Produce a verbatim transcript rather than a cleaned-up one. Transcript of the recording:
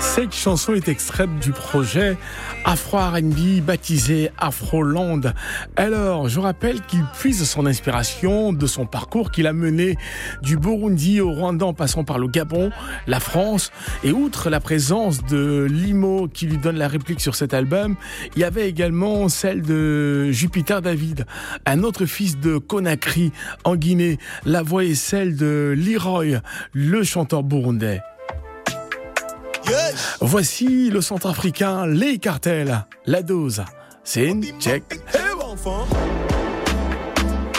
Cette chanson est extraite du projet Afro R and B baptisé Afroland. Alors, je rappelle qu'il puise son inspiration de son parcours qu'il a mené du Burundi au Rwanda en passant par le Gabon, la France. Et outre la présence de Limo qui lui donne la réplique sur cet album, il y avait également celle de Jupiter David, un autre fils de Conakry en Guinée. La voix est celle de Leroy, le chanteur burundais. Yes. Voici le centrafricain Les Cartels. La dose, c'est une check. Hey, enfant.